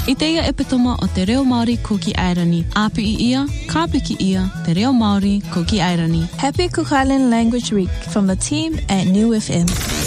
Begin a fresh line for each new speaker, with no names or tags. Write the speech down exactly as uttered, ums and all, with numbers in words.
I teia epitoma o te reo Māori ko ki Airani. Apu i ia, kapu ki ia, te reo Māori ko ki Airani.
Happy Cook Island Language Week from the team at New F M.